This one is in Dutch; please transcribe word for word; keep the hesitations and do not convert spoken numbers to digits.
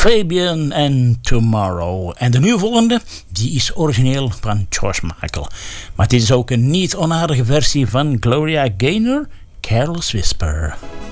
Fabian en Tomorrow. En de nu volgende, die is origineel van George Michael. Maar dit is ook een niet onaardige versie van Gloria Gaynor, Careless Whisper.